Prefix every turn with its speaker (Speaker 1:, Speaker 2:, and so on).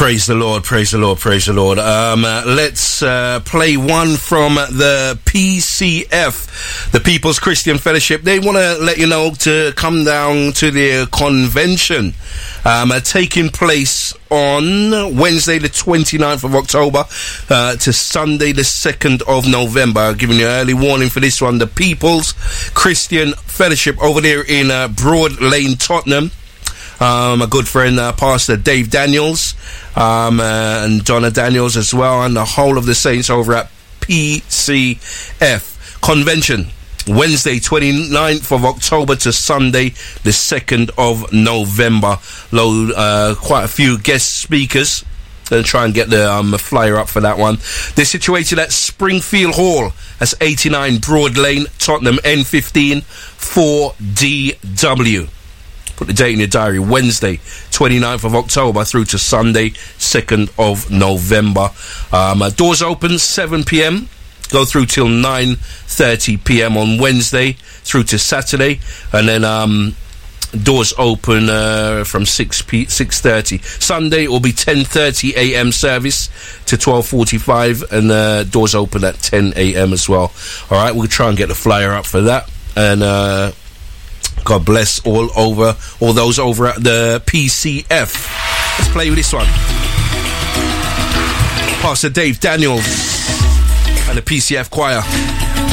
Speaker 1: Praise the Lord, praise the Lord, praise the Lord. Let's play one from the PCF, the People's Christian Fellowship. They want to let you know to come down to their convention taking place on Wednesday the 29th of October to Sunday the 2nd of November. Giving you early warning for this one. The People's Christian Fellowship over there in Broad Lane, Tottenham. My good friend Pastor Dave Daniels and Donna Daniels as well, and the whole of the saints over at PCF Convention, Wednesday 29th of October to Sunday the 2nd of November. Quite a few guest speakers. Gonna try and get the flyer up for that one. They're situated at Springfield Hall. That's 89 Broad Lane, Tottenham, N15 4DW. Put the date in your diary, Wednesday, 29th of October through to Sunday, 2nd of November. Doors open 7 p.m, go through till 9:30 p.m. on Wednesday through to Saturday. And then doors open from 6:30. Sunday it will be 10:30 a.m. service to 12:45, and doors open at 10 a.m. as well. All right, we'll try and get the flyer up for that. And God bless all those over at the PCF. Let's play with this one. Pastor Dave Daniels and the PCF choir.